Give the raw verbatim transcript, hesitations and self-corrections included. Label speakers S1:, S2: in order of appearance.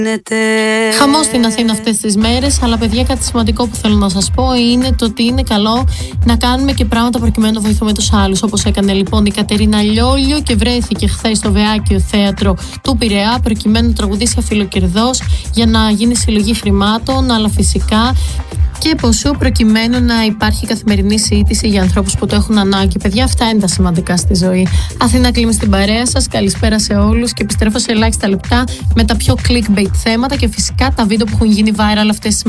S1: Χαμός στην Αθήνα αυτές τις μέρες, αλλά παιδιά, κάτι σημαντικό που θέλω να σας πω είναι το ότι είναι καλό να κάνουμε και πράγματα προκειμένου να βοηθούμε τους άλλους. Όπως έκανε λοιπόν η Κατερίνα Λιόλιο και βρέθηκε χθες στο Βεάκιο Θέατρο του Πειραιά προκειμένου να τραγουδήσει αφιλοκερδός για να γίνει συλλογή χρημάτων, αλλά φυσικά και ποσού προκειμένου να υπάρχει καθημερινή σύντηση για ανθρώπους που το έχουν ανάγκη. Παιδιά, αυτά είναι τα σημαντικά στη ζωή. Αθήνα, κλείνουμε στην παρέα σας. Καλησπέρα σε όλους και επιστρέφω σε ελάχιστα λεπτά με τα πιο clickbait θέματα και φυσικά τα βίντεο που έχουν γίνει viral αυτές τις